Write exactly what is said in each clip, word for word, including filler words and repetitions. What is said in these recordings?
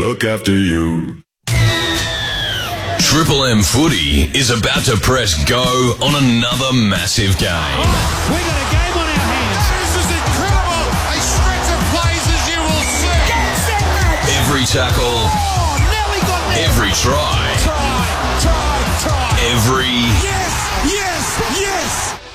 look after you. Triple M Footy is about to press go on another massive game. Oh, we got a game on our hands. This is incredible. A stretch of plays as you will see. Every tackle. Oh, Nelly got there. Every try. Try, try, try. Every... Yes, yes, yes.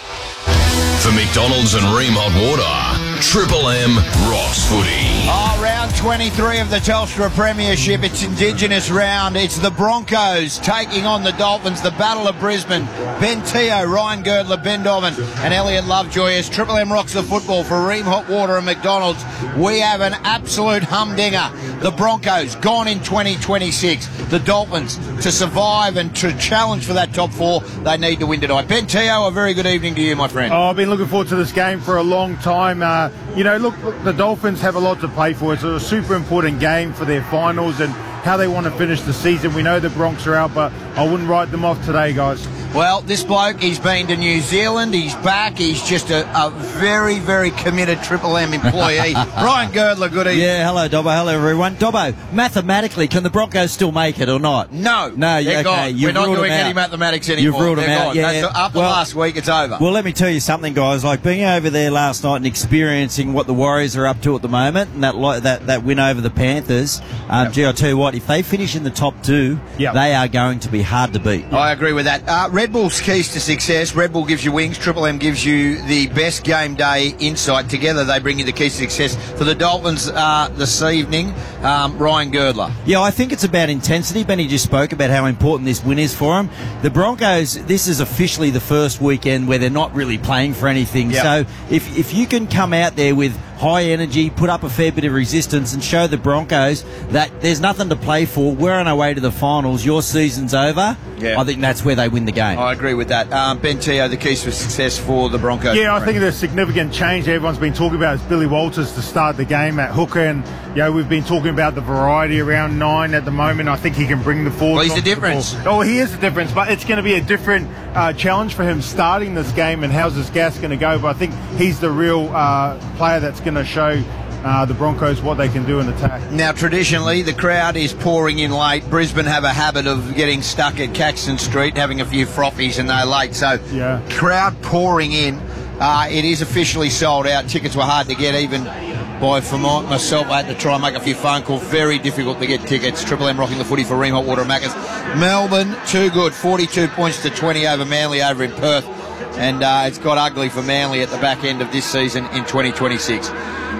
For McDonald's and Ream Hot Water, Triple M rocks footy. Oh, round twenty-three of the Telstra Premiership. It's Indigenous round. It's the Broncos taking on the Dolphins. The Battle of Brisbane. Ben Teo, Ryan Girdler, Ben Dobbin and Elliot Lovejoy as Triple M rocks the football for Ream Hot Water and McDonald's. We have an absolute humdinger. The Broncos gone in twenty twenty-six. The Dolphins to survive and to challenge for that top four, they need to win tonight. Ben Teo, a very good evening to you, my friend. Oh, I've been looking forward to this game for a long time. Uh, you know, look, look, the Dolphins have a lot to play for. It's a super important game for their finals and how they want to finish the season. We know the Bronx are out, but I wouldn't write them off today, guys. Well, this bloke, he's been to New Zealand, he's back, he's just a, a very, very committed Triple M employee. Ryan Girdler, good evening. Yeah, hello, Dobbo. Hello, everyone. Dobbo, mathematically, can the Broncos still make it or not? No. No, they're okay. gone. You've We're not ruled doing them any out. mathematics anymore. You've ruled they're them out, gone. yeah. That's, after well, last week, it's over. Well, let me tell you something, guys. Like, being over there last night and experiencing what the Warriors are up to at the moment, and that li- that, that win over the Panthers, um, Yep. gee, I'll tell you what, if they finish in the top two, Yep. they are going to be hard to beat. I agree with that. Uh, Red Bull's keys to success. Red Bull gives you wings. Triple M gives you the best game day insight. Together, they bring you the keys to success. For the Dolphins uh, this evening, um, Ryan Girdler. Yeah, I think it's about intensity. Benny just spoke about how important this win is for them. The Broncos, this is officially the first weekend where they're not really playing for anything. Yep. So if, if you can come out there with high energy, put up a fair bit of resistance and show the Broncos that there's nothing to play for, we're on our way to the finals, your season's over, Yeah. I think that's where they win the game. I agree with that. Um, Ben Teo, the keys for success for the Broncos. Yeah, I think the significant change everyone's been talking about is Billy Walters to start the game at hooker, and you know, we've been talking about the variety around nine at the moment. I think he can bring the forward. Well, he's the difference. Oh, he is the difference, but it's going to be a different uh, challenge for him starting this game, and how's his gas going to go? But I think he's the real uh, player that's going to show Uh, the Broncos what they can do in attack. Now, traditionally, the crowd is pouring in late. Brisbane have a habit of getting stuck at Caxton Street, having a few frothies, and they're late. So, Yeah. crowd pouring in. Uh, it is officially sold out. Tickets were hard to get, even by for my, myself. I had to try and make a few phone calls. Very difficult to get tickets. Triple M rocking the footy for Ream Hot Water and Macca's. Melbourne, too good. forty-two points to twenty over Manly over in Perth. And uh, it's got ugly for Manly at the back end of this season in twenty twenty-six.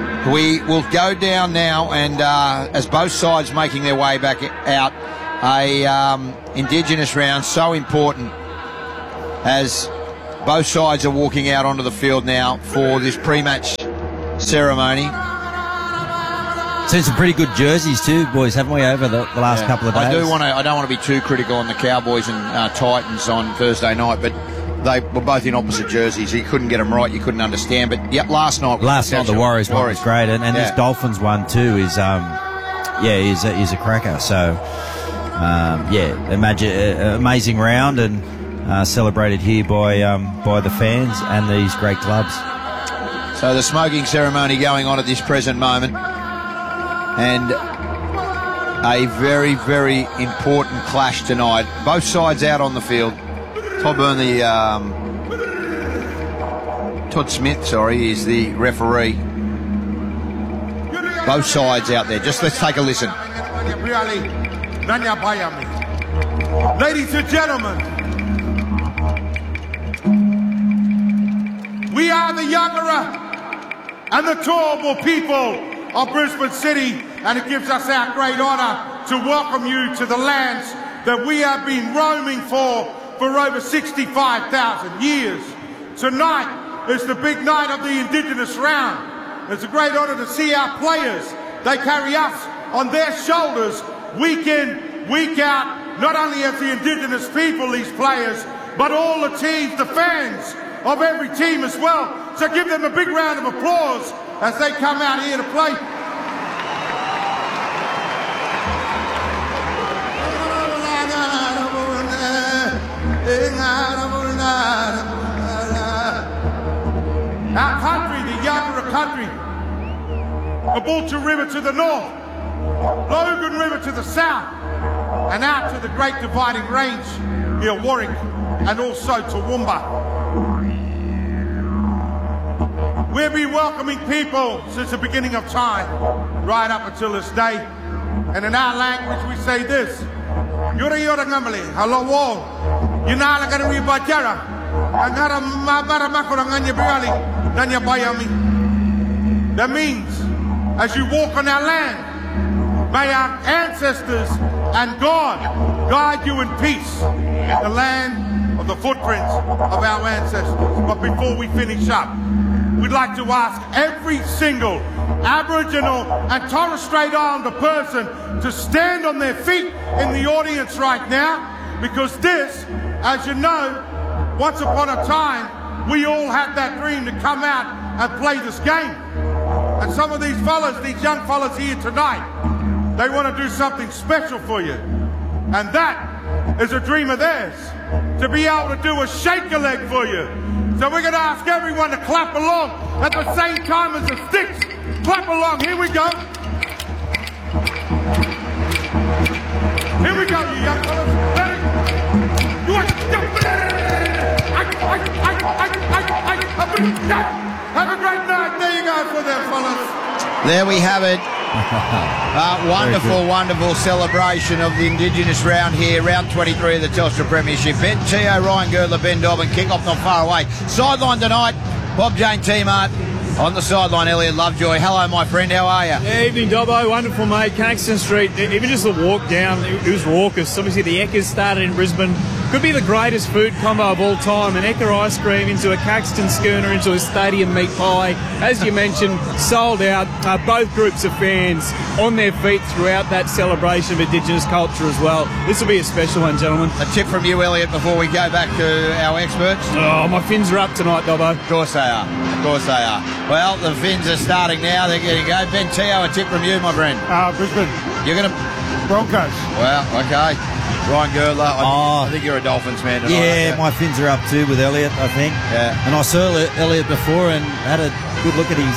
We will go down now, and uh, as both sides making their way back out, a um, Indigenous round so important as both sides are walking out onto the field now for this pre-match ceremony. Seen some pretty good jerseys too, boys, haven't we, over the, the last Yeah. couple of days? I do want to. I don't want to be too critical on the Cowboys and uh, Titans on Thursday night, but they were both in opposite jerseys. You couldn't get them right. You couldn't understand. But yeah, last night. Was Last night the Warriors one was great, and, and Yeah. this Dolphins one too is, um, yeah, is a, is a cracker. So, um, yeah, imagine uh, amazing round and uh, celebrated here by um, by the fans and these great clubs. So the smoking ceremony going on at this present moment, and a very, very important clash tonight. Both sides out on the field. Todd Byrne, um, Todd Smith, sorry, is the referee. Both sides out there. Just let's take a listen. Ladies and gentlemen, we are the Yagara and the Turrbal people of Brisbane City, and it gives us our great honour to welcome you to the lands that we have been roaming for for over sixty-five thousand years. Tonight is the big night of the Indigenous round. It's a great honour to see our players. They carry us on their shoulders week in, week out, not only as the Indigenous people, these players, but all the teams, the fans of every team as well. So give them a big round of applause as they come out here to play. Our country, the Yagara country, the Bulcha River to the north, Logan River to to the south, and out to the Great Dividing Range near Warwick, and also Toowoomba. We've been welcoming people since the beginning of time, right up until this day. And in our language we say this: Yura yura ngamali, hello wall. Yunala gonna be bajara. Angara mabara makura nganya biali, nanya bayami. That means, as you walk on our land, may our ancestors and God guide you in peace in the land of the footprints of our ancestors. But before we finish up, we'd like to ask every single Aboriginal and Torres Strait Islander person to stand on their feet in the audience right now, because this, as you know, once upon a time, we all had that dream to come out and play this game. And some of these fellas, these young fellas here tonight, they want to do something special for you. And that is a dream of theirs, to be able to do a shake-a-leg for you. So we're going to ask everyone to clap along at the same time as the sticks. Clap along. Here we go. Here we go, you young fellas. Ready? You want to... Have a great night. There you go for them, fellas. There we have it. Uh, wonderful, wonderful celebration of the Indigenous round here, round twenty-three of the Telstra Premiership. Ben Teo, Ryan Girdler, Ben Dobbin, kick-off not far away. Sideline tonight, Bob Jane T-Mart. On the sideline, Elliot Lovejoy. Hello, my friend. How are you? Yeah, evening, Dobbo. Wonderful, mate. Caxton Street, even just the walk down, it, it was raucous. Obviously, the Eckers started in Brisbane. Could be the greatest food combo of all time. An Ecker ice cream into a Caxton schooner into a stadium meat pie. As you mentioned, sold out. Uh, both groups of fans on their feet throughout that celebration of Indigenous culture as well. This will be a special one, gentlemen. A tip from you, Elliot, before we go back to our experts. Oh, my fins are up tonight, Dobbo. Of course they are. Of course they are. Well, the fins are starting now. They're getting go. Ben Teo, a tip from you, my friend. Uh, Brisbane. You're going to... Broncos. Well, okay. Ryan Girdler, I, Oh. think, I think you're a Dolphins man tonight. Yeah, my fins are up too with Elliot, I think. Yeah. And I saw Elliot before and had a good look at his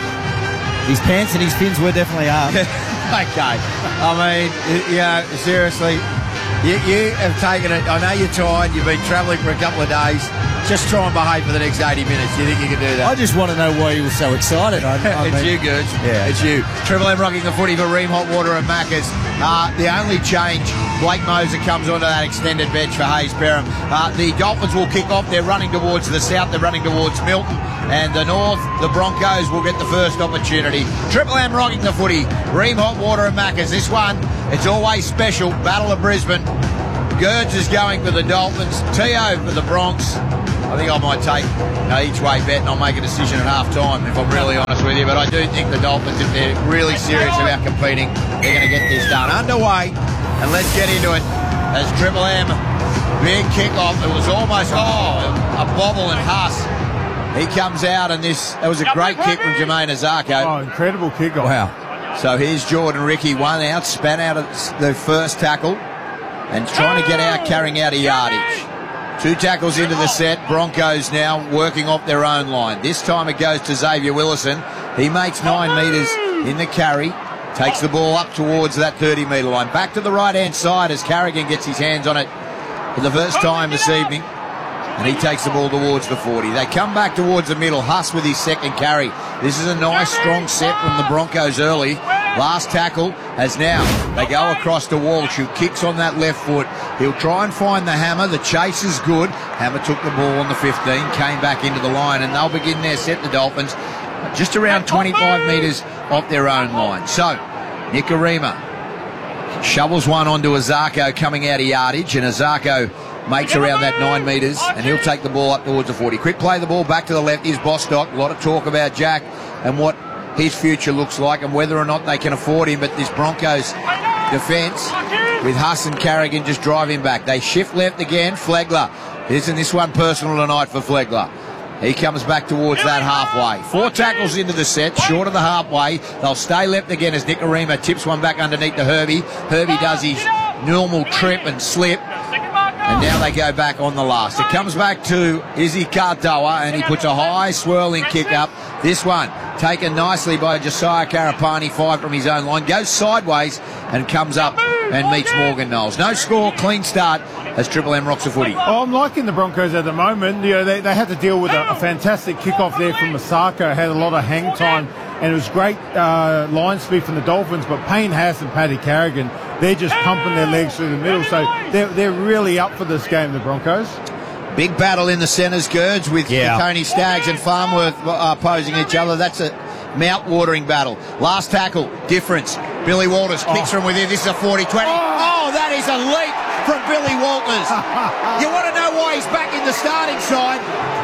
his pants, and his fins were definitely up. Okay. I mean, you know, seriously, you, you have taken it. I know you're tired. You've been travelling for a couple of days. Just try and behave for the next eighty minutes. Do you think you can do that? I just want to know why you were so excited. I, I it's mean, you, Gertz. Yeah. It's you. Triple M rocking the footy for Ream Hot Water and Macca's. Uh, the only change, Blake Moser comes onto that extended bench for Hayes Perham. Uh, the Dolphins will kick off. They're running towards the south. They're running towards Milton. And the north, the Broncos will get the first opportunity. Triple M rocking the footy. Ream Hot Water and Macca's. This one, it's always special. Battle of Brisbane. Gertz is going for the Dolphins. Teo for the Bronx. I think I might take uh, each way bet, and I'll make a decision at half time if I'm really honest with you. But I do think the Dolphins, if they're really serious about competing, they're going to get this done. Underway, and let's get into it. As Triple M, big kick-off. It was almost, oh, a bobble and Huss. He comes out, and this, that was a great kick from Jermaine Azarko. Oh, incredible kick-off. Wow. So here's Jordan Ricky, one out, span out of the first tackle, and trying to get out, carrying out a yardage. Two tackles into the set. Broncos now working off their own line. This time it goes to Xavier Willison. He makes nine metres in the carry. Takes the ball up towards that thirty metre line. Back to the right-hand side as Carrigan gets his hands on it for the first time this evening. And he takes the ball towards the forty. They come back towards the middle. Huss with his second carry. This is a nice, strong set from the Broncos early. Last tackle as now they go across to Walsh, who kicks on that left foot. He'll try and find the Hammer. The chase is good. Hammer took the ball on the fifteen, came back into the line, and they'll begin their set, the Dolphins, just around twenty-five metres off their own line. So, Nikorima shovels one onto Azarko coming out of yardage, and Azarko makes around that nine metres, and he'll take the ball up towards the forty. Quick play the ball back to the left. Here's Bostock. A lot of talk about Jack and what his future looks like and whether or not they can afford him, but this Broncos defence with Huss and Carrigan just drive him back. They shift left again. Flegler. Isn't this one personal tonight for Flegler? He comes back towards that halfway. Four tackles into the set, short of the halfway. They'll stay left again as Nikorima tips one back underneath to Herbie. Herbie does his normal trip and slip. And now they go back on the last. It comes back to Izzy Kardoa, and he puts a high swirling kick up. This one taken nicely by Josiah Karapani, five from his own line. Goes sideways and comes up and meets Morgan Knowles. No score, clean start as Triple M rocks the footy. Oh, I'm liking the Broncos at the moment. You know, they, they had to deal with a, a fantastic kickoff there from Masako, had a lot of hang time, and it was great uh, line speed from the Dolphins, but Payne Haas and Paddy Carrigan, they're just pumping their legs through the middle, so they're, they're really up for this game, the Broncos. Big battle in the centres, Gerds, with Yeah. Coney Staggs and Farmworth uh, opposing each other. That's a mouth-watering battle. Last tackle, difference. Billy Walters kicks Oh. from within. This is a forty twenty. Oh, that is a leap from Billy Walters. You want to know why he's back in the starting side?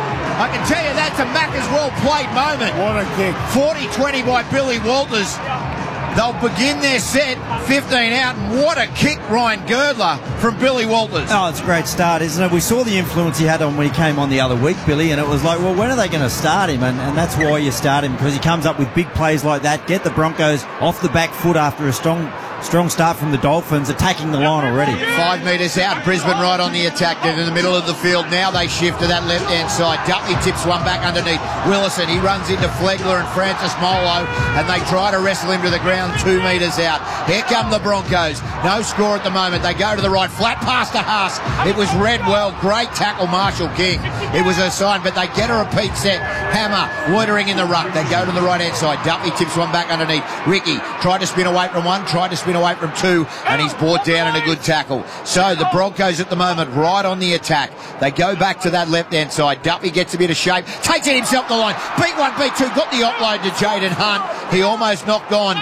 I can tell you that's a Macca's well-played moment. What a kick. forty twenty by Billy Walters. They'll begin their set, fifteen out, and what a kick, Ryan Girdler, from Billy Walters. Oh, it's a great start, isn't it? We saw the influence he had on when he came on the other week, Billy, and it was like, well, when are they going to start him? And, and that's why you start him, because he comes up with big plays like that, get the Broncos off the back foot after a strong strong start from the Dolphins, attacking the line already. Five metres out, Brisbane right on the attack. They're in the middle of the field. Now they shift to that left-hand side. Dutley tips one back underneath. Willison, he runs into Flegler and Francis Molo, and they try to wrestle him to the ground two metres out. Here come the Broncos. No score at the moment. They go to the right. Flat pass to Haas. It was read well. Great tackle, Marshall King. It was a sign, but they get a repeat set. Hammer loitering in the ruck. They go to the right-hand side. Dutley tips one back underneath. Ricky tried to spin away from one, tried to spin away from two, and he's brought down in a good tackle. So the Broncos at the moment right on the attack. They go back to that left-hand side. Duffy gets a bit of shape, takes it himself to the line. Beat one, beat two, got the offload to Jaden Hunt. He almost knocked on.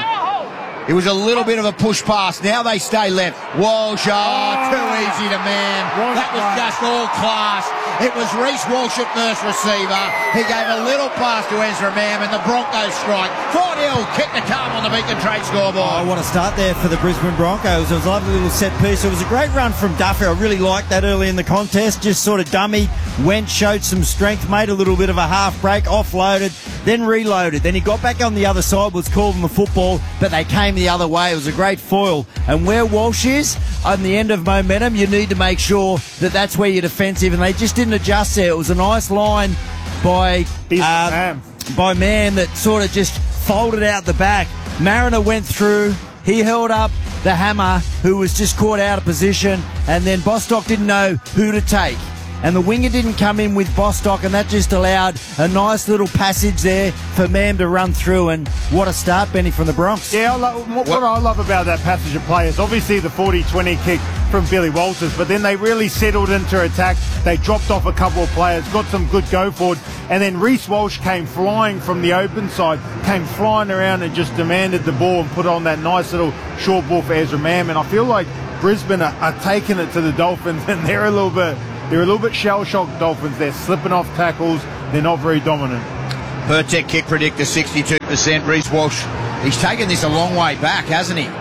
It was a little bit of a push pass. Now they stay left. Walsh, oh, too easy to man. That was just all class. It was Reece Walsh at first receiver. He gave a little pass to Ezra Mam, and the Broncos strike. four nil, kick the calm on the Beacon Trade scoreboard. I want to start there for the Brisbane Broncos. It was a lovely little set piece. It was a great run from Duffy. I really liked that early in the contest. Just sort of dummy, went, showed some strength, made a little bit of a half break, offloaded, then reloaded. Then he got back on the other side, was called on the football, but they came the other way. It was a great foil. And where Walsh is, on the end of momentum, you need to make sure that that's where you're defensive, and they just didn't adjust there. It was a nice line by uh, by Mann that sort of just folded out the back. Mariner went through. He held up the Hammer, who was just caught out of position, and then Bostock didn't know who to take. And the winger didn't come in with Bostock, and that just allowed a nice little passage there for Mam to run through. And what a start, Benny, from the Bronx. Yeah, I love, what, what I love about that passage of play is obviously the forty twenty kick from Billy Walters, but then they really settled into attack. They dropped off a couple of players, got some good go forward, and then Reece Walsh came flying from the open side, came flying around and just demanded the ball and put on that nice little short ball for Ezra Mam. And I feel like Brisbane are, are taking it to the Dolphins, and they're a little bit... They're a little bit shell-shocked, Dolphins. They're slipping off tackles. They're not very dominant. Pertec kick predictor, sixty-two percent. Reece Walsh, he's taken this a long way back, hasn't he?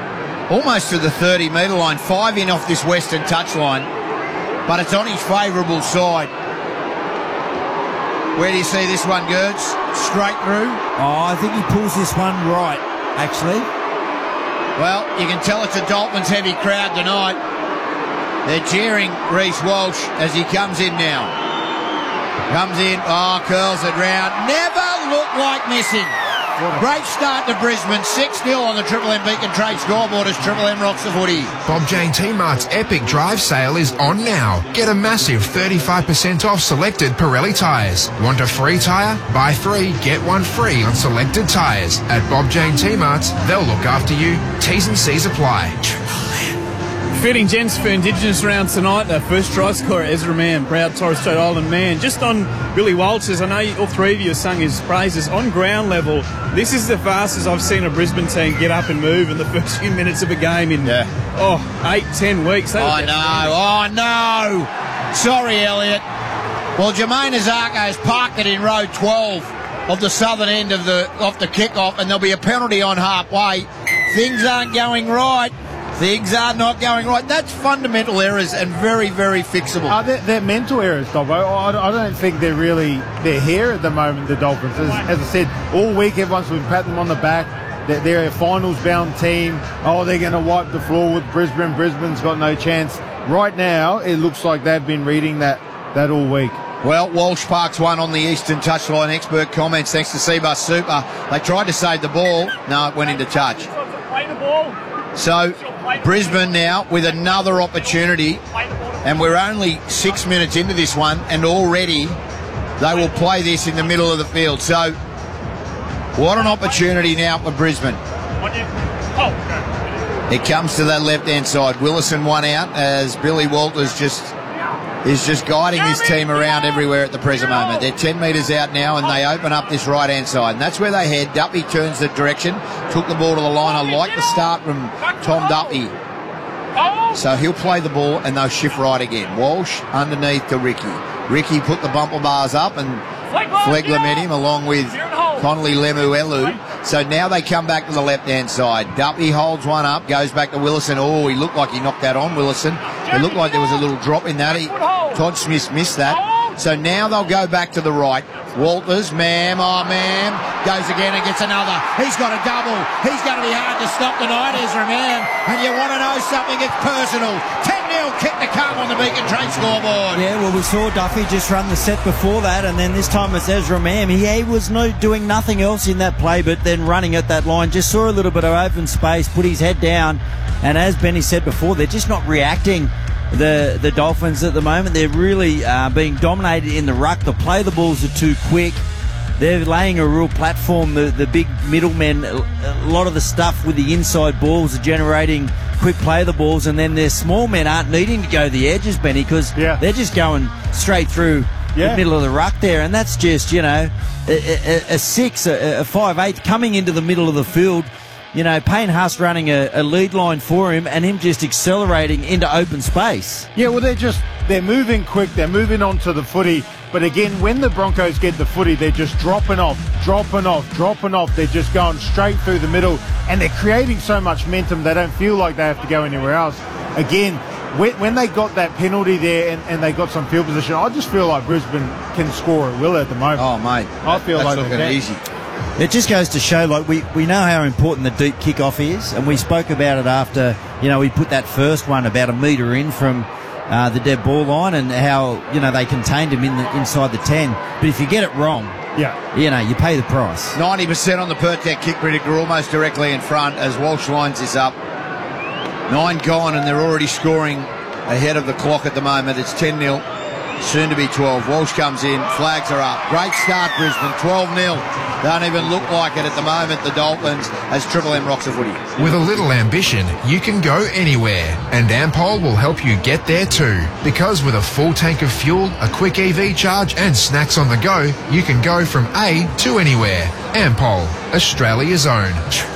Almost to the thirty metre line. Five in off this western touchline. But it's on his favourable side. Where do you see this one, Gertz? Straight through? Oh, I think he pulls this one right, actually. Well, you can tell it's a Dolphins heavy crowd tonight. They're cheering Reece Walsh as he comes in now. Comes in, oh, curls it round. Never looked like missing. Great start to Brisbane, six nil on the Triple M Beacon Trade scoreboard as Triple M rocks the footy. Bob Jane T-Mart's Epic Drive sale is on now. Get a massive thirty-five percent off selected Pirelli tyres. Want a free tyre? Buy three, get one free on selected tyres. At Bob Jane T-Mart's, they'll look after you. T's and C's apply. Fitting gents for Indigenous round tonight. Our first try scorer, Ezra Mam, proud Torres Strait Island man. Just on Billy Walters, I know you, all three of you have sung his praises. On ground level, this is the fastest I've seen a Brisbane team get up and move in the first few minutes of a game in, yeah. oh, eight, ten weeks. They I know, oh no. Sorry, Elliot. Well, Jermaine Azarko's parked it in row twelve of the southern end of the off the kickoff, and there'll be a penalty on halfway. Things aren't going right. Things are not going right. That's fundamental errors and very, very fixable. Uh, they're, they're mental errors, Dobbo. I, I don't think they're really they're here at the moment, the Dolphins. As, as I said, all week everyone's been patting them on the back. They're, they're a finals-bound team. Oh, they're going to wipe the floor with Brisbane. Brisbane's got no chance. Right now, it looks like they've been reading that, that all week. Well, Walsh parks one on the eastern touchline. Expert comments thanks to Seabus Super. They tried to save the ball. No, it went into touch. Play the ball. So Brisbane now with another opportunity, and we're only six minutes into this one, and already they will play this in the middle of the field. So what an opportunity now for Brisbane. It comes to that left-hand side. Willison one out as Billy Walters just is just guiding his team around everywhere at the present moment. They're ten metres out now, and they open up this right-hand side. And that's where they head. Duffy turns the direction, took the ball to the line. I like the start from Tom Duffy. So he'll play the ball, and they'll shift right again. Walsh underneath to Ricky. Ricky put the bumper bars up, and Flegler met him along with Connolly Lemuelu. So now they come back to the left-hand side. Duffy holds one up, goes back to Willison. Oh, he looked like he knocked that on, Willison. It looked like there was a little drop in that. He, Todd Smith missed that. So now they'll go back to the right. Walters, ma'am, oh, ma'am, goes again and gets another. He's got a double. He's going to be hard to stop tonight, Ezra Mann. And you want to know something? It's personal. ten nil kick to come on the Beacon Trade scoreboard. Yeah, well, we saw Duffy just run the set before that, and then this time it's Ezra Mann. He, he was no, doing nothing else in that play but then running at that line. Just saw a little bit of open space, put his head down, and as Benny said before, they're just not reacting. The the Dolphins at the moment, they're really uh, being dominated in the ruck. The play the balls are too quick. They're laying a real platform. The, the big middlemen, a lot of the stuff with the inside balls are generating quick play the balls, and then their small men aren't needing to go the edges, Benny, because yeah. they're just going straight through yeah. the middle of the ruck there, and that's just, you know, a, a, a six, a, a five eight coming into the middle of the field. You know, Payne Haas running a, a lead line for him and him just accelerating into open space. Yeah, well, they're just, they're moving quick, they're moving onto the footy. But again, when the Broncos get the footy, they're just dropping off, dropping off, dropping off. They're just going straight through the middle, and they're creating so much momentum they don't feel like they have to go anywhere else. Again, when, when they got that penalty there and, and they got some field position, I just feel like Brisbane can score at will at the moment. Oh, mate. I feel that's like looking they're easy. It just goes to show, like, we, we know how important the deep kickoff is, and we spoke about it after, you know, we put that first one about a metre in from uh, the dead ball line, and how, you know, they contained him in the, inside the ten. But if you get it wrong, yeah, you know, you pay the price. ninety percent on the Pertek kick predictor, almost directly in front as Walsh lines this up. Nine gone, and they're already scoring ahead of the clock at the moment. It's ten nil. Soon to be twelve. Walsh comes in, flags are up. Great start, Brisbane. twelve nil. Don't even look like it at the moment, the Dolphins, as Triple M rocks the footy. With a little ambition, you can go anywhere, and Ampol will help you get there too. Because with a full tank of fuel, a quick E V charge, and snacks on the go, you can go from A to anywhere. Ampol, Australia's own.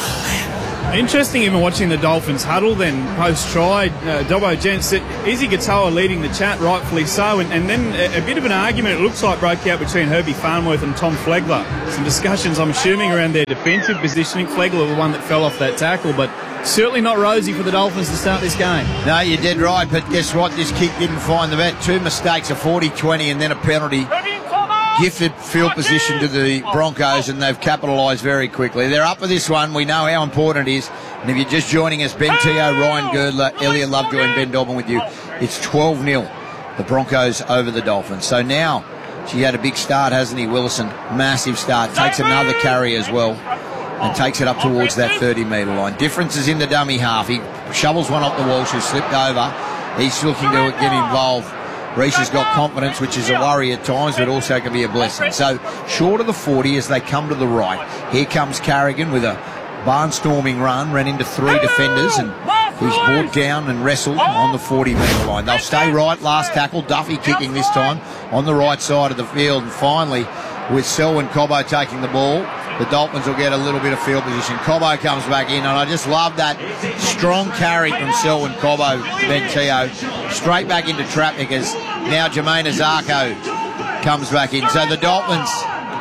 Interesting even watching the Dolphins huddle then post-try. Uh, Dobbo Gents, Izzy Gatoa leading the chat, rightfully so, and, and then a, a bit of an argument, it looks like, broke out between Herbie Farnworth and Tom Flegler. Some discussions, I'm assuming, around their defensive positioning. Flegler, the one that fell off that tackle, but certainly not rosy for the Dolphins to start this game. No, you're dead right, but guess what? This kick didn't find the bat. Two mistakes, a forty twenty and then a penalty. Gifted field position to the Broncos, and they've capitalised very quickly. They're up for this one. We know how important it is. And if you're just joining us, Ben Teo, Ryan Girdler, Elliot Lovejoy and Ben Dobbin with you. It's twelve nil, the Broncos over the Dolphins. So now, she had a big start, hasn't he, Willison? Massive start. Takes another carry as well and takes it up towards that thirty metre line. Difference is in the dummy half. He shovels one up the Walsh, who slipped over. He's looking to get involved. Reece has got confidence, which is a worry at times, but also can be a blessing. So short of the forty as they come to the right. Here comes Carrigan with a barnstorming run, ran into three defenders, and he's brought down and wrestled on the forty metre line. They'll stay right, last tackle. Duffy kicking this time on the right side of the field. And finally, with Selwyn Cobbo taking the ball, the Dolphins will get a little bit of field position. Cobbo comes back in, and I just love that strong carry from Selwyn Cobbo, Ben Teo, straight back into traffic as now Jermaine Azarko comes back in. So the Dolphins,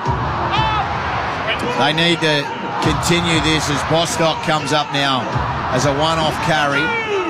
they need to continue this as Bostock comes up now as a one-off carry.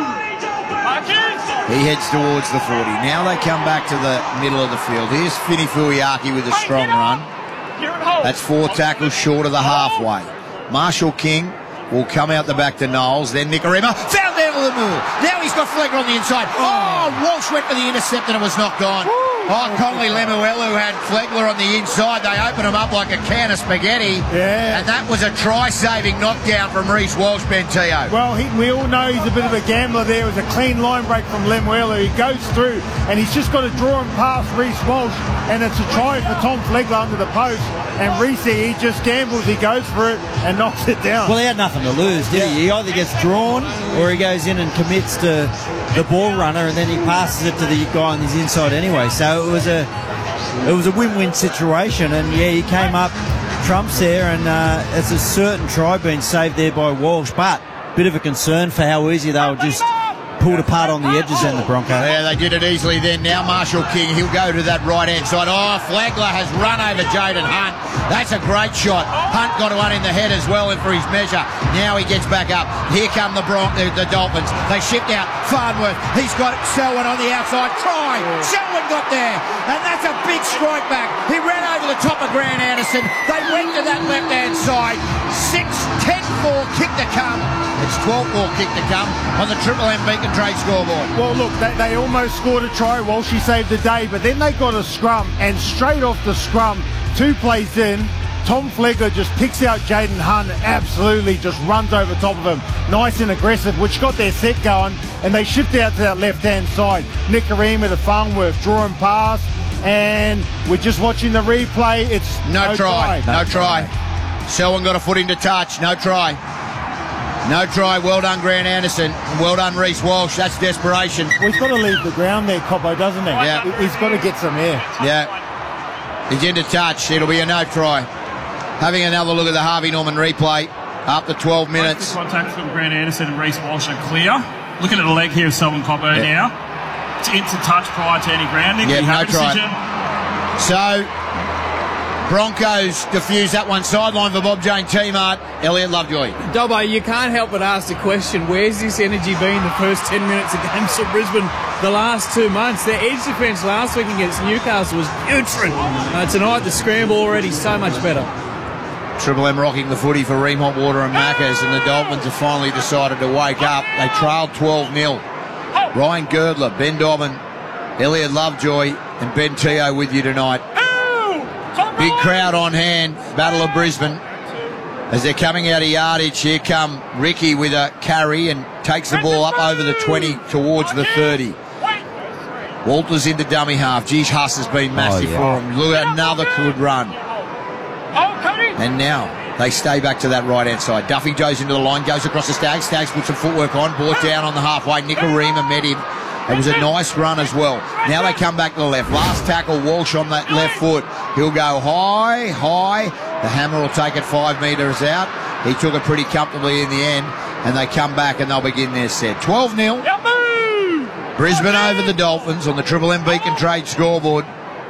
He heads towards the forty. Now they come back to the middle of the field. Here's Fini Fuiaki with a strong run. That's four tackles short of the halfway. Marshall King will come out the back to Knowles. Then Nikorima found down to the middle. Now he's got Flegler on the inside. Oh, Walsh went for the intercept and it was knocked on. Oh, Conley Lemuelu had Flegler on the inside. They opened him up like a can of spaghetti. Yeah. And that was a try-saving knockdown from Reece Walsh, Bentillo. Well, he, we all know he's a bit of a gambler there. It was a clean line break from Lemuelu. He goes through, and he's just got to draw him past Reece Walsh, and it's a try for Tom Flegler under the post. And Reece, he just gambles, he goes for it and knocks it down. Well, he had nothing to lose, did he? He either gets drawn or he goes in and commits to the ball runner, and then he passes it to the guy on his inside anyway. So it was a it was a win-win situation, and yeah, he came up trumps there, and uh, it's a certain try being saved there by Walsh, but bit of a concern for how easy they were just pulled apart on the edges then, the Broncos. Yeah, they did it easily then. Now Marshall King, he'll go to that right-hand side. Oh, Flagler has run over Jaden Hunt. That's a great shot. Hunt got one in the head as well, and for his measure. Now he gets back up. Here come the Bron- the, the Dolphins. They shipped out Farnworth. He's got Selwyn on the outside. Try! Selwyn got there, and that's a big strike back. He ran over the top of Grant Anderson. They went to that left-hand side. six ten four kick to come. It's twelve four kick to come on the Triple M Beacon Trade scoreboard. Well, look, they, they almost scored a try. Walshy saved the day, but then they got a scrum, and straight off the scrum, two plays in, Tom Flegler just picks out Jaden Hunt, absolutely just runs over top of him. Nice and aggressive, which got their set going, and they shift out to that left-hand side. Nicarima to Farnworth, drawing pass, and we're just watching the replay. It's no, no try. try. No, no try. try. Selwyn got a foot into touch. No try. No try. Well done, Grant Anderson. Well done, Reece Walsh. That's desperation. Well, he's got to leave the ground there, Coppo, doesn't he? Yeah. He's got to get some air. Yeah. He's into touch. It'll be a no try. Having another look at the Harvey Norman replay. Up to twelve minutes. Contact from Grant Anderson and Reece Walsh are clear. Looking at the leg here of Selwyn Coppo yeah. now. It's into touch prior to any grounding. Yeah, no try. Decision. So, Broncos defuse that one. Sideline for Bob Jane T-Mart. Elliot Lovejoy. Dobbo, you can't help but ask the question, where's this energy been the first ten minutes of games for Brisbane the last two months? Their edge defence last week against Newcastle was putrid. Uh, tonight, the scramble already so much better. Triple M rocking the footy for Ream Hot Water and Macca's, and the Dolphins have finally decided to wake up. They trailed twelve nil. Ryan Girdler, Ben Dobbin, Elliot Lovejoy and Ben Teo with you tonight. Big crowd on hand, Battle of Brisbane. As they're coming out of yardage, here come Ricky with a carry and takes the ball up over the twenty towards the thirty. Walters into dummy half. Geez, Huss has been massive oh, yeah. for him. Look at another good run. And now they stay back to that right-hand side. Duffy goes into the line, goes across the Stags. Stags puts some footwork on, brought down on the halfway. Nicarima met him. It was a nice run as well. Now they come back to the left. Last tackle, Walsh on that left foot. He'll go high, high. The hammer will take it five metres out. He took it pretty comfortably in the end. And they come back and they'll begin their set. twelve nil. Brisbane over the Dolphins on the Triple M Beacon Trade scoreboard.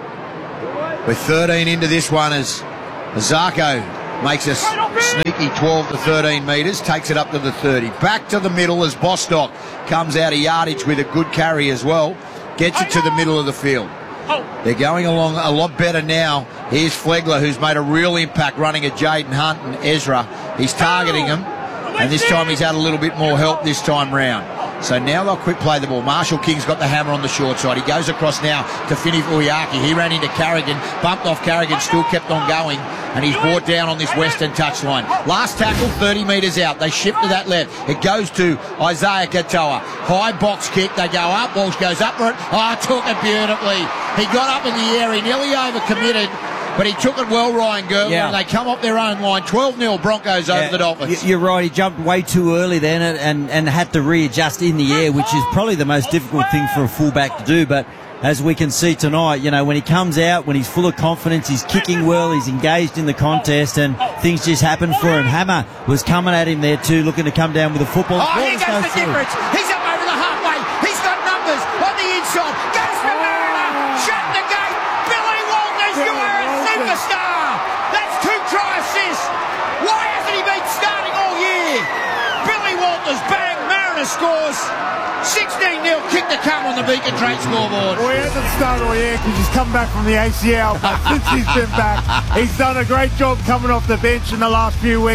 With thirteen into this one as Zarko makes a sneaky twelve to thirteen metres, takes it up to the thirty. Back to the middle as Bostock comes out of yardage with a good carry as well. Gets it to the middle of the field. They're going along a lot better now. Here's Flegler, who's made a real impact running at Jaden Hunt and Ezra. He's targeting him, and this time he's had a little bit more help this time round. So now they'll quick play the ball. Marshall King's got the hammer on the short side. He goes across now to Finny Uyaki. He ran into Carrigan, bumped off Carrigan, still kept on going, and he's brought down on this western touchline. Last tackle, thirty metres out. They shift to that left. It goes to Isaiah Katoa. High box kick. They go up. Walsh goes up for it. Oh, took it beautifully. He got up in the air. He nearly overcommitted, but he took it well, Ryan Girdler, yeah. and they come off their own line. twelve nil Broncos yeah, over the Dolphins. You're right. He jumped way too early then and, and, and had to readjust in the air, which is probably the most difficult thing for a fullback to do. But as we can see tonight, you know, when he comes out, when he's full of confidence, he's kicking well, he's engaged in the contest, and things just happen for him. Hammer was coming at him there too, looking to come down with a football. Oh, here goes the difference. He's up over the halfway. He's got numbers on the inside. Goes for Mariner. Shut the gate. Billy Walters, you are a superstar. That's two try assists. Why hasn't he been starting all year? Billy Walters, bang, Mariner scores. sixteen nil kick to come on the Beacon Trade scoreboard. Well, he hasn't started all year because he's come back from the A C L, but since he's been back, he's done a great job coming off the bench in the last few weeks.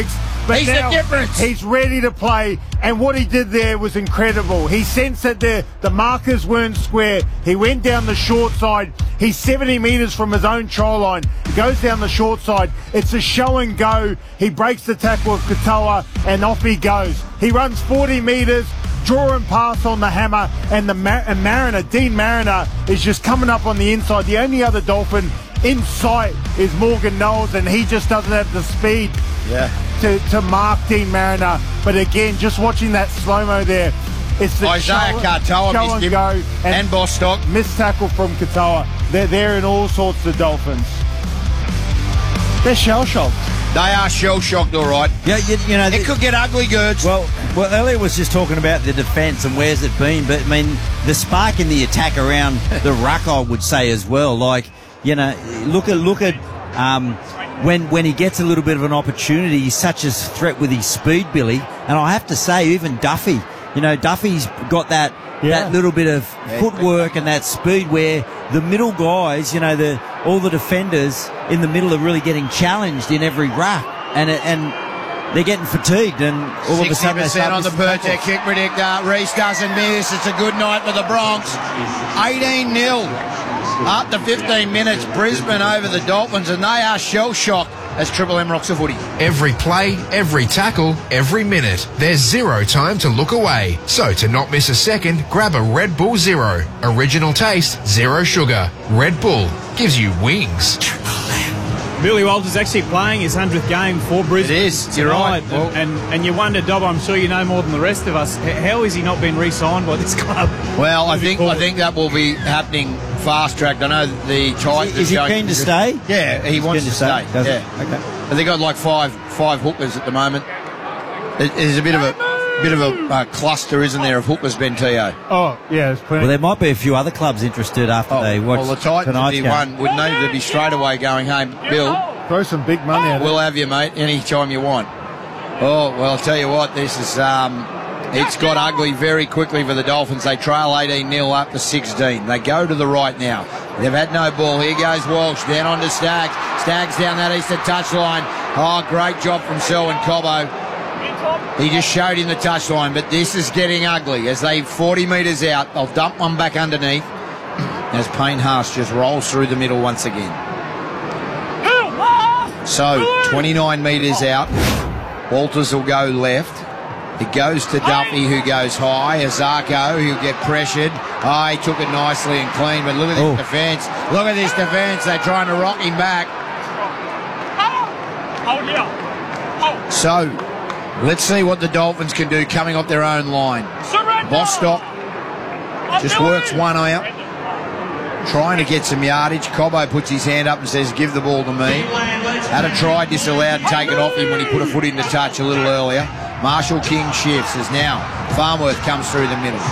But He's now the difference. He's ready to play, and what he did there was incredible. He sensed that the, the markers weren't square. He went down the short side. He's seventy metres from his own try line. He goes down the short side. It's a show and go. He breaks the tackle of Katoa, and off he goes. He runs forty metres, draw and pass on the hammer, and the Mar- and Mariner, Dean Mariner, is just coming up on the inside. The only other Dolphin in sight is Morgan Knowles, and he just doesn't have the speed Yeah. to, to mark Dean Mariner. But again, just watching that slow-mo there, it's the Isaiah show, Katoa show missed and him, go, and, and Bostock. missed tackle from Katoa. They're there in all sorts of Dolphins. They're shell-shocked. They are shell-shocked, all right. Yeah, you, you know, It could get ugly, Gerds. Well, well, Elliot was just talking about the defence and where's it been, but I mean, the spark in the attack around the ruck, I would say as well. Like, you know, look at look at um, when when he gets a little bit of an opportunity, he's such a threat with his speed, Billy. And I have to say, even Duffy, you know, Duffy's got that Yeah. that little bit of footwork and that speed where the middle guys, you know, the all the defenders in the middle are really getting challenged in every ruck, and it, and they're getting fatigued, and all of a sudden they sixty percent start on the missing Pertek tackles. kick predictor. Reese doesn't miss. It's a good night for the Bronx. eighteen nil. Up to fifteen minutes. Brisbane over the Dolphins, and they are shell-shocked as Triple M rocks the footy. Every play, every tackle, every minute. There's zero time to look away. So to not miss a second, grab a Red Bull Zero. Original taste, zero sugar. Red Bull gives you wings. Billy Walters actually playing his hundredth game for Brisbane. It is, you're tonight. right. Well- and, and and you wonder, Dob, I'm sure you know more than the rest of us. h- How has he not been re-signed by this club? Well, I Moving think I forward? think that will be happening fast-tracked. I know the Titans... Is he are going keen to stay? Yeah, he wants keen to to stay. stay, does he? yeah. Okay. But they got like five five hookers at the moment. There- There's a bit of a bit of a uh, cluster, isn't there, of hookers, Bentio? Oh, yeah, there's plenty. Well, there might be a few other clubs interested after Oh, they watch well, the Titans would tonight's be game. one. Would need to be straight away going home. Bill, Throw some big money at it. we'll have you, mate, anytime you want. Oh, well, I'll tell you what, this is... Um, it's got ugly very quickly for the Dolphins. They trail eighteen nil up to sixteen. They go to the right now. They've had no ball. Here goes Walsh, down onto Staggs. Staggs down that eastern touchline. Oh, great job from Selwyn Cobbo. He just showed him the touchline, but this is getting ugly. As they forty metres out, they'll dump one back underneath as Payne Haas just rolls through the middle once again. So, twenty-nine metres out. Walters will go left. It goes to Duffy, who goes high. Azarko, who'll get pressured. Oh, he took it nicely and clean, but look at this Oh. defence. Look at this defence. They're trying to rock him back. So, let's see what the Dolphins can do coming off their own line. Bostock just works one out, trying to get some yardage. Cobbo puts his hand up and says, give the ball to me. Had a try disallowed and taken off him when he put a foot in the touch a little earlier. Marshall King shifts as now Farnworth comes through the middle.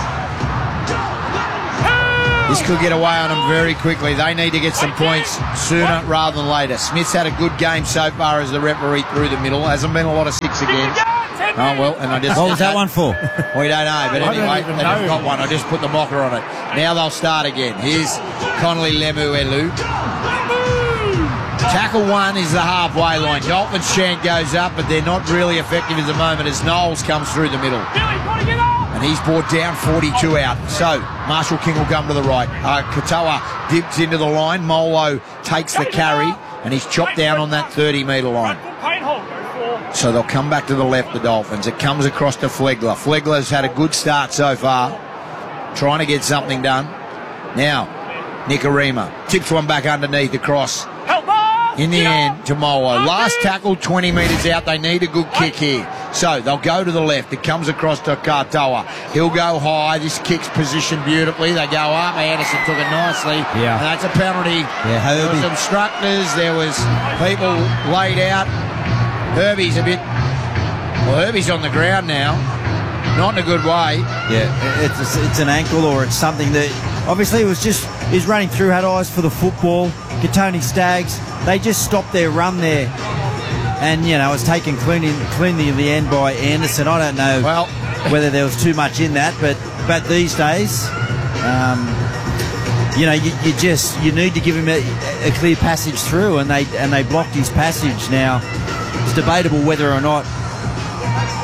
This could get away on them very quickly. They need to get some points sooner rather than later. Smith's had a good game so far as the referee through the middle. Hasn't been a lot of six against. Oh, well, and I just... What was that one for? We don't know, but I don't anyway, even they've know. got one. I just put the mocker on it. Now they'll start again. Here's Connolly Lemuelu. Tackle one is the halfway line. Dolphins chant goes up, but they're not really effective at the moment as Knowles comes through the middle. And he's brought down forty-two out. So, Marshall King will come to the right. Uh, Katoa dips into the line. Molo takes the carry, and he's chopped down on that thirty metre line. So they'll come back to the left, the Dolphins. It comes across to Flegler. Flegler's had a good start so far, trying to get something done. Now, Nicarima tips one back underneath the cross. In the end, to Molo. Last tackle, twenty metres out. They need a good kick here. So they'll go to the left. It comes across to Katoa. He'll go high. This kick's positioned beautifully. They go up. Anderson took it nicely. Yeah. And that's a penalty. Yeah, there was Herbie. obstructors. There was people laid out. Herbie's a bit... Well, Herbie's on the ground now. Not in a good way. Yeah, it's it's an ankle or it's something that obviously it was just he's running through, had eyes for the football. Katoni Staggs, they just stopped their run there, and you know it's taken cleanly cleanly in the end by Anderson. I don't know Well, whether there was too much in that, but but these days, um, you know, you, you just you need to give him a, a clear passage through, and they and they blocked his passage. Now it's debatable whether or not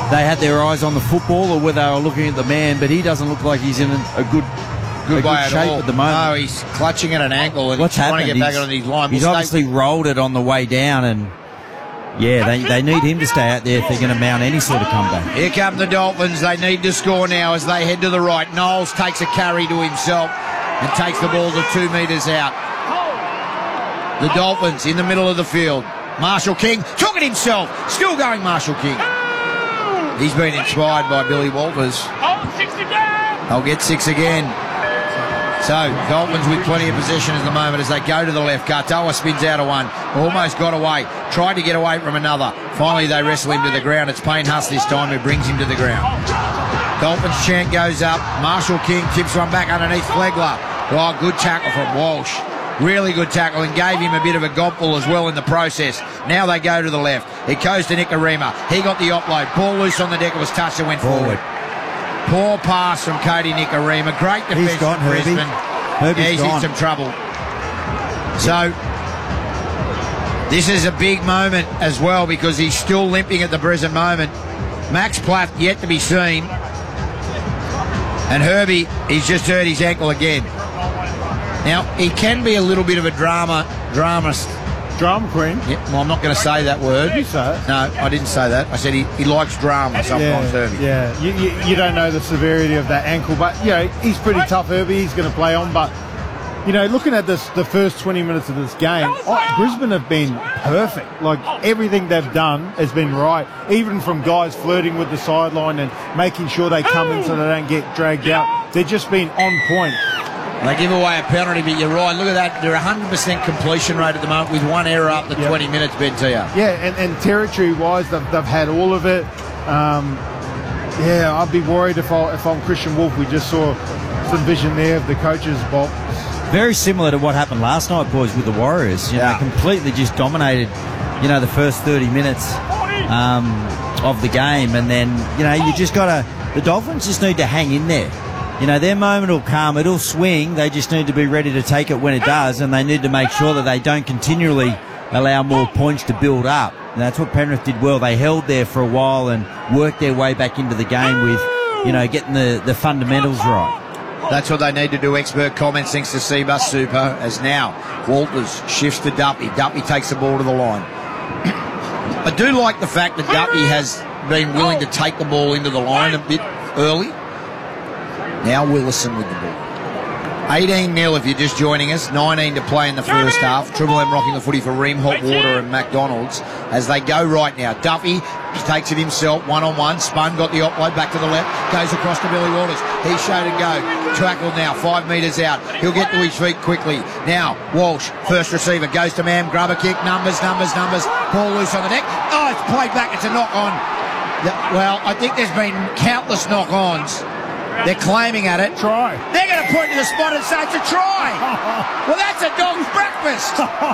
they had their eyes on the football or whether they were looking at the man, but he doesn't look like he's in a good, good, a good at shape all. at the moment. No, he's clutching at an ankle and What's he's trying happened? to get back He's- on his line. He's We'll obviously stay- rolled it on the way down, and yeah, they, they need him to stay out there if they're going to mount any sort of comeback. Here come the Dolphins. They need to score now as they head to the right. Knowles takes a carry to himself and takes the ball to two metres out. The Dolphins in the middle of the field. Marshall King took it himself. Still going Marshall King. He's been inspired by Billy Walters. They'll get six again. So, Dolphins with plenty of possession at the moment as they go to the left. Katoa spins out of one. Almost got away. Tried to get away from another. Finally, they wrestle him to the ground. It's Payne Huss this time who brings him to the ground. Dolphins chant goes up. Marshall King tips one back underneath Flegler. Oh, good tackle from Walsh. Really good tackle and gave him a bit of a gobble as well in the process. Now they go to the left. It goes to Nikorima. He got the offload. Ball loose on the deck. It was touched and went forward. Poor pass from Cody Nikorima. Great defence He's gone, from Herbie. Brisbane. Herbie's Yeah, he's gone. in some trouble. So, this is a big moment as well because he's still limping at the present moment. Max Platt yet to be seen. And Herbie, he's just hurt his ankle again. Now, he can be a little bit of a drama, dramatist. Drama queen. Yeah, well, I'm not going to say that word. You say it. No, I didn't say that. I said he, he likes drama sometimes, yeah, Herbie. Yeah, you, you, you don't know the severity of that ankle, but you know he's pretty tough, Herbie. He's going to play on, but you know, looking at this, the first twenty minutes of this game, oh, Brisbane have been perfect. Like everything they've done has been right, even from guys flirting with the sideline and making sure they come in so they don't get dragged out. They've just been on point. They give away a penalty, but you're right. Look at that. They're one hundred percent completion rate at the moment with one error up the Yep. twenty minutes, Ben Tia. Yeah, and, and territory-wise, they've, they've had all of it. Um, yeah, I'd be worried if, I, if I'm Christian Wolf. We just saw some vision there of the coach's box. Very similar to what happened last night, boys, with the Warriors. You Yeah. know, completely just dominated, you know, the first thirty minutes um, of the game. And then, you know, you just got to, the Dolphins just need to hang in there. You know, their moment will come, it'll swing. They just need to be ready to take it when it does, and they need to make sure that they don't continually allow more points to build up. And that's what Penrith did well. They held there for a while and worked their way back into the game with, you know, getting the, the fundamentals right. That's what they need to do. Expert comments thanks to Seabus Super as now Walters shifts to Duppy. Duppy takes the ball to the line. I do like the fact that Duppy has been willing to take the ball into the line a bit early. Now Willison with the ball. eighteen nil if you're just joining us. nineteen to play in the first half. Triple M rocking the footy for Ream, Hot Water and McDonald's as they go right now. Duffy takes it himself, one-on-one. Spun got the offload back to the left. Goes across to Billy Waters. He's showed and go. Tackled now, five metres out. He'll get to his feet quickly. Now, Walsh, first receiver, goes to Mam. Grubber kick, numbers, numbers, numbers. Ball loose on the neck. Oh, it's played back. It's a knock-on. Well, I think there's been countless knock-ons. They're claiming at it. Try. They're going to point to the spot and say it's a try. Well, that's a dog's breakfast.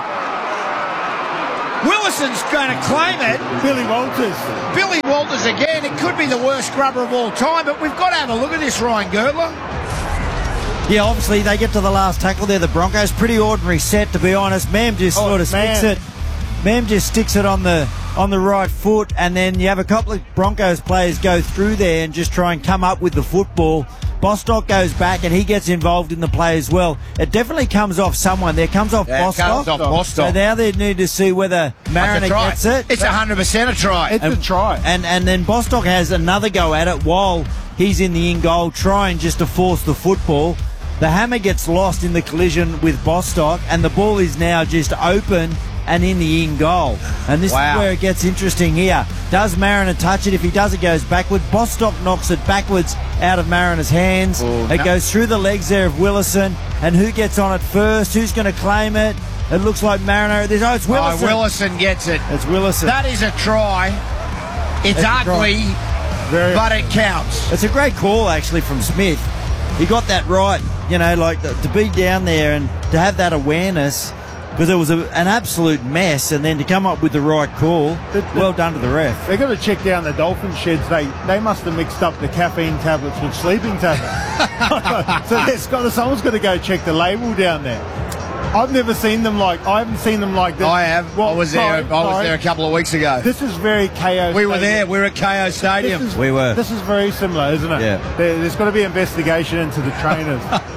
Willison's going to claim it. Billy Walters. Billy Walters again. It could be the worst scrubber of all time, but we've got to have a look at this, Ryan Girdler. Yeah, obviously they get to the last tackle there, the Broncos. Pretty ordinary set, to be honest. Mam just Oh, sort of man. sticks it. Mam just sticks it on the on the right foot, and then you have a couple of Broncos players go through there and just try and come up with the football. Bostock goes back and he gets involved in the play as well. It definitely comes off someone. There comes off Yeah, it Bostock. comes off Bostock. So now they need to see whether Mariner Try. gets it. It's one hundred percent a try. It's a try. And and then Bostock has another go at it while he's in the in goal, trying just to force the football. The hammer gets lost in the collision with Bostock, and the ball is now just open and in the in goal. And this Wow. is where it gets interesting here. Does Mariner touch it? If he does, it goes backward. Bostock knocks it backwards out of Mariner's hands. Oh, it no. goes through the legs there of Willison. And who gets on it first? Who's going to claim it? It looks like Mariner. There's, oh, it's Oh, Willison. Willison gets it. It's Willison. That is a try. It's, It's a try. ugly, Very. but it counts. It's a great call, actually, from Smith. He got that right, you know, like the, to be down there and to have that awareness, because it was a, an absolute mess, and then to come up with the right call. The- the- Well done to the ref. They've got to check down the Dolphin sheds. They they must have mixed up the caffeine tablets with sleeping tablets. So there's got to, someone's got to go check the label down there. I've never seen them like. I haven't seen them like this. I have. Well, I was there. sorry, I was sorry. there a couple of weeks ago. This is very K O. We were Stadium. there. We were at K O Stadium. This is, We were. This is very similar, isn't it? Yeah. There, there's got to be investigation into the trainers.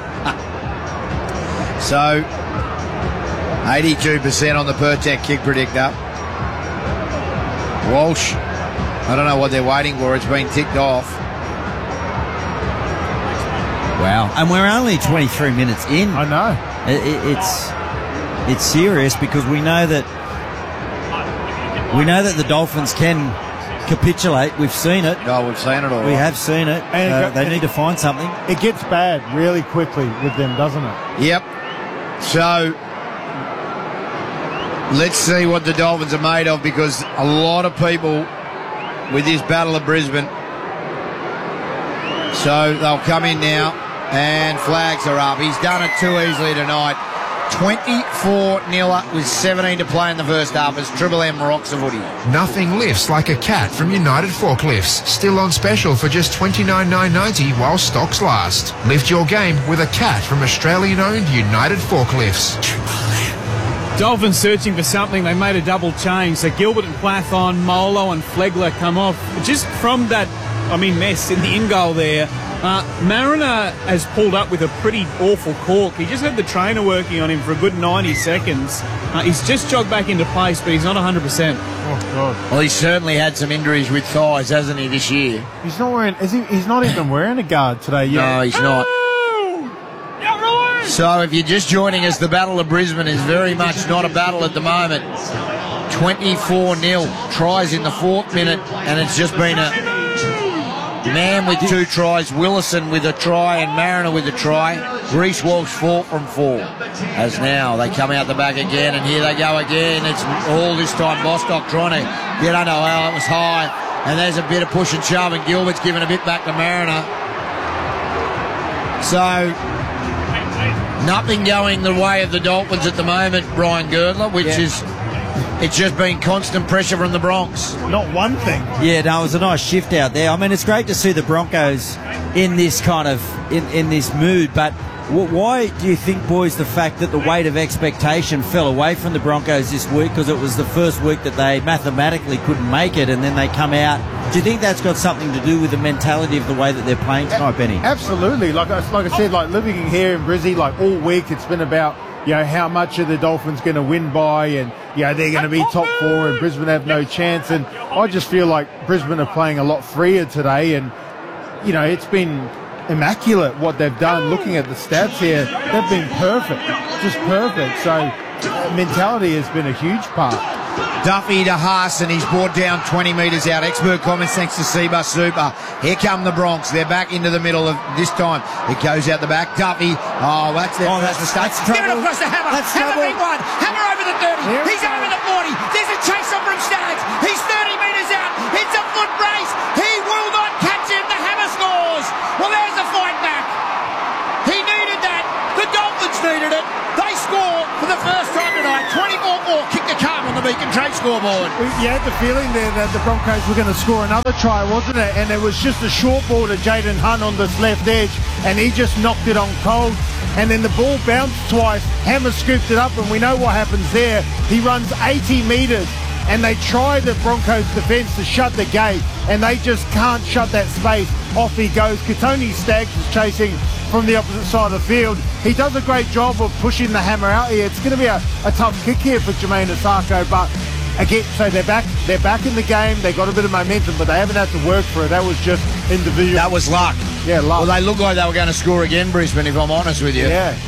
So, eighty-two percent on the Pertec kick predictor. Walsh, I don't know what they're waiting for. It's been ticked off. Wow. And we're only twenty-three minutes in. I know. It, it, it's it's serious because we know that we know that the Dolphins can capitulate. We've seen it. Oh, we've seen it all. We have seen it. And Uh, it go- they need to find something. It gets bad really quickly with them, doesn't it? Yep. So, let's see what the Dolphins are made of, because a lot of people with this Battle of Brisbane. So they'll come in now, and flags are up. He's done it too easily tonight. twenty-four nil with seventeen to play in the first half as Triple M rocks the footy. Nothing lifts like a cat from United Forklifts. Still on special for just twenty-nine nine ninety while stocks last. Lift your game with a cat from Australian-owned United Forklifts. Dolphins searching for something. They made a double change. So Gilbert and Plath on, Molo and Flegler come off. Just from that, I mean, mess in the in goal there. Uh, Mariner has pulled up with a pretty awful cork. He just had the trainer working on him for a good ninety seconds. Uh, he's just jogged back into place, but he's not one hundred percent. Oh God. Well, he's certainly had some injuries with thighs, hasn't he, this year? He's not wearing. Is he? He's not even wearing a guard today. Yet. No, he's not. So if you're just joining us, the Battle of Brisbane is very much not a battle at the moment. twenty-four nil. Tries in the fourth minute, and it's just been a man with two tries, Willison with a try, and Mariner with a try. Reece Walsh four from four. As now they come out the back again, and here they go again. It's all this time Bostock trying to get under. Well, it was high, and there's a bit of push and shove, and Gilbert's giving a bit back to Mariner. So nothing going the way of the Dolphins at the moment, Brian Girdler, which Yeah. is, it's just been constant pressure from the Bronx. Not one thing. Yeah, no, it was a nice shift out there. I mean, it's great to see the Broncos in this kind of in, in this mood, but wh- why do you think, boys, the fact that the weight of expectation fell away from the Broncos this week because it was the first week that they mathematically couldn't make it, and then they come out? Do you think that's got something to do with the mentality of the way that they're playing tonight, Benny? Absolutely. Like I, like I said, like living here in Brizzy, like all week, it's been about, you know, how much are the Dolphins going to win by, and, you know, they're going to be top four and Brisbane have no chance. And I just feel like Brisbane are playing a lot freer today, and, you know, it's been immaculate what they've done. Looking at the stats here, they've been perfect, just perfect. So uh, mentality has been a huge part. Duffy to Haas, and he's brought down twenty metres out. Expert comments thanks to Seba Super. Here come the Bronx. They're back into the middle of this time. It goes out the back. Duffy. Oh, that's their Oh, first that's- mistake. that's Give it trouble. across the Hammer. That's Hammer trouble. big one. Hammer over the thirty. Here we He's go. over the forty. There's a chase on from Staggs. He's thirty metres out. It's a foot race. He will not catch him. The Hammer scores. Well, there's the fight back. He needed that. The Dolphins needed it. They score for the first time tonight. twenty-four four. Kick the calm on the Beacon Trade scoreboard. You had the feeling there that the Broncos were going to score another try, wasn't it? And it was just a short ball to Jaden Hunt on this left edge, and he just knocked it on cold. And then the ball bounced twice. Hammer scooped it up, and we know what happens there. He runs eighty metres, and they try the Broncos defence to shut the gate, and they just can't shut that space. Off he goes. Katoni Staggs is chasing from the opposite side of the field. He does a great job of pushing the Hammer out here. It's going to be a, a tough kick here for Jermaine Asako, but again, so they're back. They're back in the game. They got a bit of momentum, but they haven't had to work for it. That was just individual. That was luck. Yeah, luck. Well, they look like they were going to score again, Brisbane, if I'm honest with you. Yeah.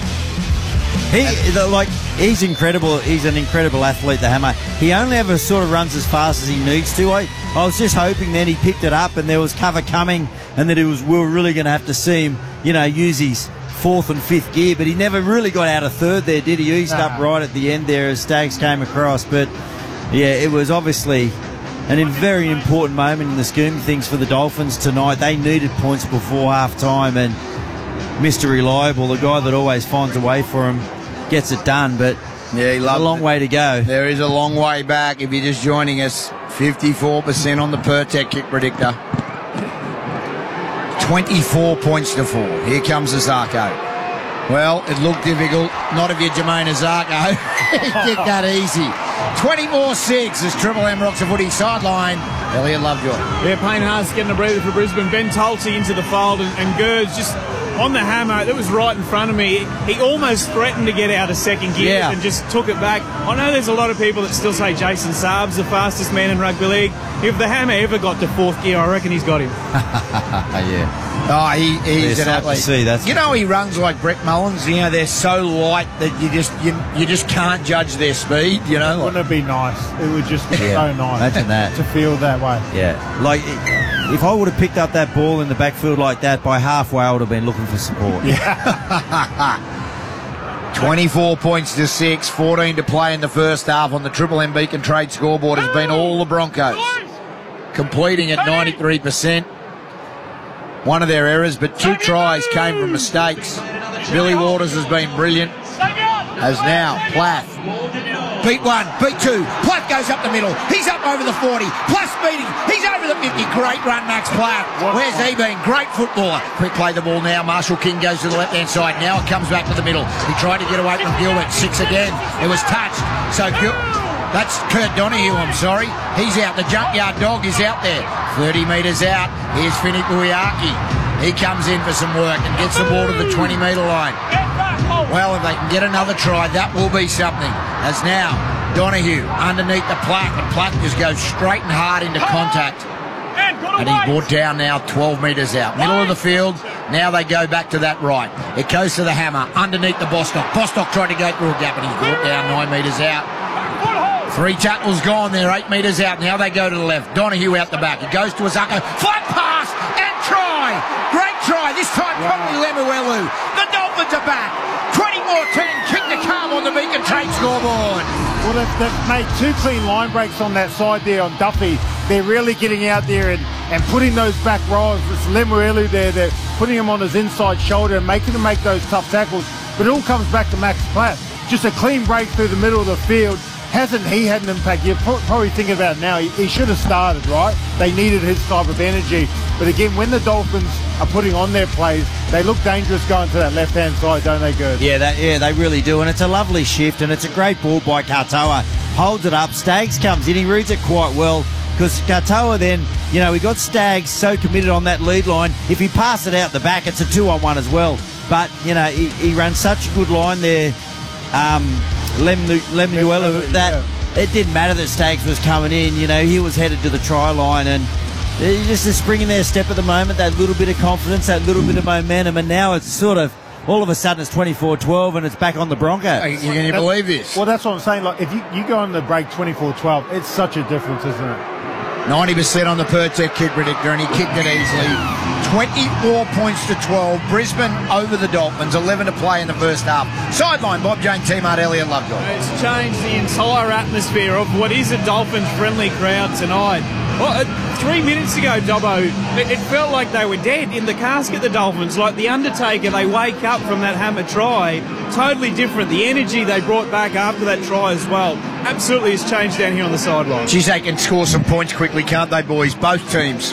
He the, like he's incredible. He's an incredible athlete, the Hammer. He only ever sort of runs as fast as he needs to. I, I was just hoping then he picked it up and there was cover coming, and that it was we were really going to have to see him, you know, use his fourth and fifth gear. But he never really got out of third there, did he? He eased Nah. up right at the end there as Staggs came across. But yeah, it was obviously an in very important moment in the scheme of things for the Dolphins tonight. They needed points before half time, and Mister Reliable, the guy that always finds a way for him, gets it done. But Yeah, he a loved long it. way to go. There is a long way back. If you're just joining us, fifty-four percent on the Pertec kick predictor. twenty-four points to four. Here comes Asako. Well, it looked difficult. Not if you're Jermaine Azarko. He kicked that easy. twenty-four six as Triple M rocks the footy sideline. Elliot Lovejoy. Yeah, Payne Haas getting a breather for Brisbane. Ben Tulty into the fold, and, and Gerds just on the hammer. That was right in front of me. He almost threatened to get out of second gear Yeah. and just took it back. I know there's a lot of people that still say Jason Saab's the fastest man in rugby league. If the hammer ever got to fourth gear, I reckon he's got him. yeah. Oh, he, he's Yeah, an sad to athlete. see, that's- You know, he runs like Brett Mullins. You know, they're so light that you just you, you just can't judge their speed. You know, like, Wouldn't it be nice? It would just be Yeah, so nice imagine that. to feel that way. Yeah. Like, i- if I would have picked up that ball in the backfield like that, by halfway I would have been looking for support. twenty-four points to six, fourteen to play in the first half on the Triple M Beacon Trade scoreboard has been all the Broncos. Completing at ninety-three percent. One of their errors, but two tries came from mistakes. Billy Waters has been brilliant. As now, Plath. Beat one, beat two. Plath goes up the middle. He's up over the forty. Plath's beating. He's over the fifty. Great run, Max Plath. Where's he been? Great footballer. Quick play the ball now. Marshall King goes to the left-hand side. Now it comes back to the middle. He tried to get away from Gilbert. Six again. It was touched. So Gil- that's Kurt Donahue, I'm sorry. He's out. The junkyard dog is out there. thirty metres out. Here's Finnick Uiaki. He comes in for some work and gets the ball to the twenty metre line. Well, if they can get another try, that will be something. As now, Donahue underneath the Platt, and Platt just goes straight and hard into contact. And he's brought down now twelve metres out. Middle of the field, now they go back to that right. It goes to the hammer, underneath the Bostock. Bostock tried to go through a gap, and he's brought down nine metres out. Three tackles gone there, eight metres out. Now they go to the left. Donahue out the back. It goes to Azarko. Flat pass and try. Great try. This time probably Lemuelu. The Dolphins are back. twenty-four ten. Kick the calm on the Beacon Trade scoreboard. Well, they've, they've made two clean line breaks on that side there on Duffy. They're really getting out there and, and putting those back rolls. It's Lemuelu there. They're putting him on his inside shoulder and making him make those tough tackles. But it all comes back to Max Platt. Just a clean break through the middle of the field. Hasn't he had an impact? You're probably thinking about it now. He, he should have started, right? They needed his type of energy. But again, when the Dolphins are putting on their plays, they look dangerous going to that left-hand side, don't they, Gerd? Yeah, that, yeah, they really do. And it's a lovely shift, and it's a great ball by Katoa. Holds it up. Staggs comes in. He reads it quite well. Because Katoa then, you know, we got Staggs so committed on that lead line. If he passes it out the back, it's a two-on-one as well. But, you know, he, he runs such a good line there. Um... Lemuelu, that yeah. It didn't matter that Staggs was coming in. You know, he was headed to the try line, and they're just a spring in their step at the moment. That little bit of confidence, that little bit of momentum, and now it's sort of all of a sudden it's twenty-four twelve and it's back on the Broncos. Hey, can you believe this? Well, that's what I'm saying. Like, if you, you go on the break twenty-four twelve, it's such a difference, isn't it? ninety percent on the Pertec kick predictor, and he kicked it easily. twenty-four points to twelve. Brisbane over the Dolphins. eleven to play in the first half. Sideline, Bob Jane, T-Mart, Elliot Lovejoy. It's changed the entire atmosphere of what is a Dolphins-friendly crowd tonight. Well, uh, three minutes ago, Dobbo, it, it felt like they were dead in the casket, the Dolphins. Like the Undertaker, they wake up from that hammer try. Totally different. The energy they brought back after that try as well. Absolutely has changed down here on the sideline. Geez, they can score some points quickly, can't they, boys? Both teams.